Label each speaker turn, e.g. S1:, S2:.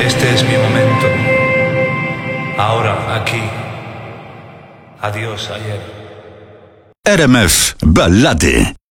S1: Este es mi momento. Ahora, aquí. Adiós, ayer.
S2: RMF Ballady.